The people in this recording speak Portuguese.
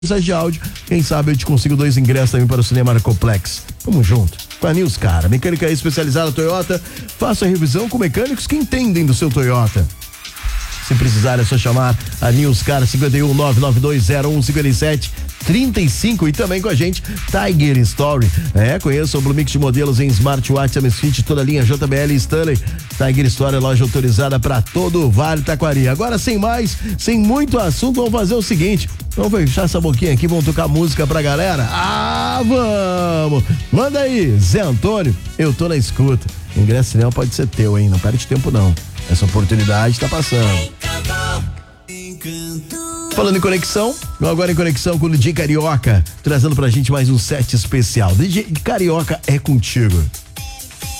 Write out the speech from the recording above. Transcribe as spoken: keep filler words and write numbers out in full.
mensagem de áudio, quem sabe eu te consigo dois ingressos também para o Cinema Arcoplex. Tamo junto. Com a Nils Cara, mecânica especializada Toyota, faça a revisão com mecânicos que entendem do seu Toyota. Se precisar é só chamar a Nils Cara, cinquenta e um, nove nove dois zero um, cinquenta e sete, trinta e cinco, e também com a gente Tiger Story. É, conheça o Blue Mix de modelos em Smartwatch, Amazfit, toda a linha J B L e Stanley. Tiger Story é loja autorizada para todo o Vale Taquari. Agora, sem mais, sem muito assunto, vamos fazer o seguinte: vamos fechar essa boquinha aqui, vamos tocar música pra galera? Ah, vamos! Manda aí, Zé Antônio, eu tô na escuta. Ingresso cinema pode ser teu, hein? Não perde tempo não. Essa oportunidade tá passando. Falando em conexão, agora em conexão com o D J Carioca, trazendo pra gente mais um set especial. D J Carioca é contigo.